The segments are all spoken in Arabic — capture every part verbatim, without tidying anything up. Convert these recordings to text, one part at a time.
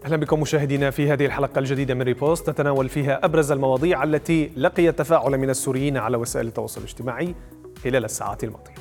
أهلا بكم مشاهدينا في هذه الحلقة الجديدة من ريبوست، نتناول فيها أبرز المواضيع التي لقيت تفاعلا من السوريين على وسائل التواصل الاجتماعي خلال الساعات الماضية.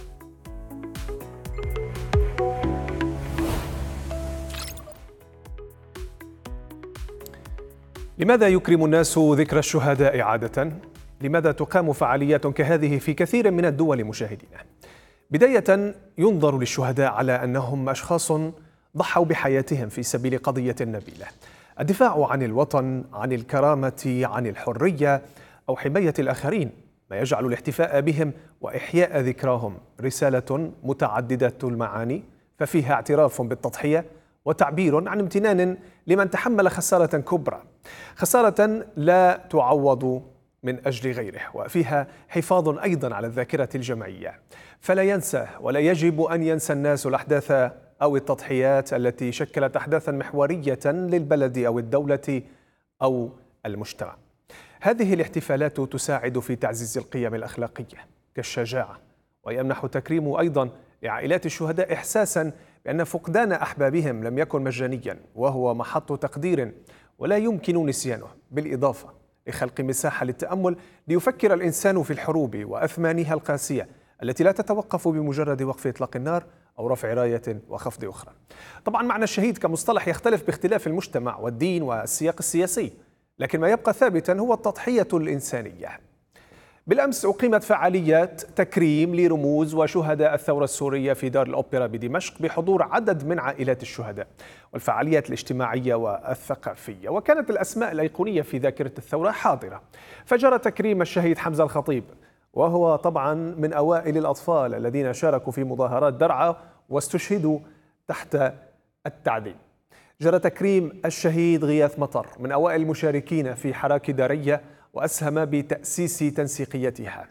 لماذا يكرم الناس ذكرى الشهداء عادة؟ لماذا تقام فعاليات كهذه في كثير من الدول مشاهدينا؟ بداية، ينظر للشهداء على أنهم أشخاص ضحوا بحياتهم في سبيل قضية نبيلة، الدفاع عن الوطن، عن الكرامة، عن الحرية أو حماية الآخرين، ما يجعل الاحتفاء بهم وإحياء ذكراهم رسالة متعددة المعاني، ففيها اعتراف بالتضحية وتعبير عن امتنان لمن تحمل خسارة كبرى، خسارة لا تعوض من أجل غيره، وفيها حفاظ أيضا على الذاكرة الجماعية، فلا ينسى ولا يجب أن ينسى الناس الأحداث أو التضحيات التي شكلت أحداثا محورية للبلد أو الدولة أو المجتمع. هذه الاحتفالات تساعد في تعزيز القيم الأخلاقية كالشجاعة، ويمنح تكريم أيضا لعائلات الشهداء إحساسا بأن فقدان أحبابهم لم يكن مجانيا، وهو محط تقدير ولا يمكن نسيانه، بالإضافة لخلق مساحة للتأمل ليفكر الإنسان في الحروب وأثمانها القاسية التي لا تتوقف بمجرد وقف إطلاق النار أو رفع راية وخفض أخرى. طبعا معنى الشهيد كمصطلح يختلف باختلاف المجتمع والدين والسياق السياسي، لكن ما يبقى ثابتا هو التضحية الإنسانية. بالأمس أقيمت فعاليات تكريم لرموز وشهداء الثورة السورية في دار الأوبرا بدمشق بحضور عدد من عائلات الشهداء والفعاليات الاجتماعية والثقافية، وكانت الأسماء الأيقونية في ذاكرة الثورة حاضرة. فجرى تكريم الشهيد حمزة الخطيب، وهو طبعا من أوائل الأطفال الذين شاركوا في مظاهرات درعا واستشهدوا تحت التعذيب. جرى تكريم الشهيد غياث مطر، من أوائل المشاركين في حراك دارية وأسهم بتأسيس تنسيقيتها.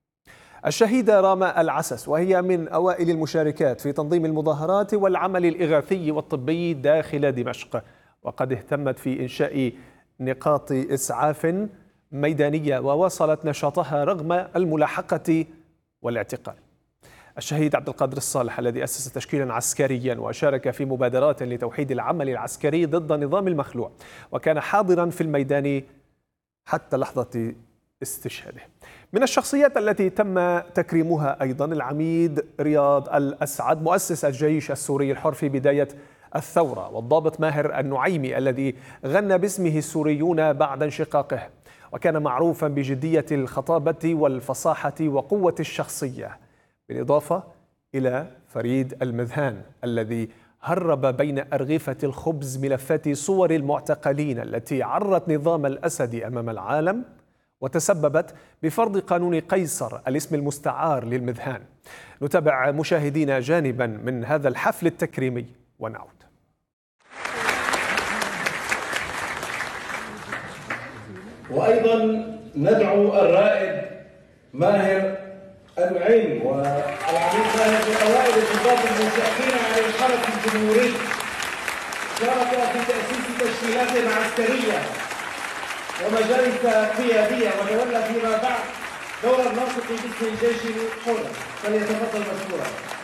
الشهيدة راما العسس، وهي من أوائل المشاركات في تنظيم المظاهرات والعمل الإغاثي والطبي داخل دمشق، وقد اهتمت في إنشاء نقاط إسعاف ميدانية وواصلت نشاطها رغم الملاحقة والاعتقال. الشهيد عبد القادر الصالح الذي أسس تشكيلا عسكريا وشارك في مبادرات لتوحيد العمل العسكري ضد النظام المخلوع، وكان حاضرا في الميدان حتى لحظة استشهاده. من الشخصيات التي تم تكريمها أيضا العميد رياض الأسعد، مؤسس الجيش السوري الحر في بداية الثورة، والضابط ماهر النعيمي الذي غنى باسمه السوريون بعد انشقاقه، وكان معروفا بجدية الخطابة والفصاحة وقوة الشخصية، بالإضافة إلى فريد المذهان الذي هرب بين أرغفة الخبز ملفات صور المعتقلين التي عرت نظام الأسد أمام العالم وتسببت بفرض قانون قيصر الاسم المستعار للمذهان. نتابع مشاهدينا جانبا من هذا الحفل التكريمي ونعود. وأيضا ندعو الرائد ماهر النعيمي والعميد ماهر من أوائل الضباط المنشأين على الحرس الجمهوري، شارك في تأسيس تشكيلات عسكرية ومجالس قيادية، وتولى فيما بعد دور الناطق باسم الجيش الحر، فليتفضل مشكورا.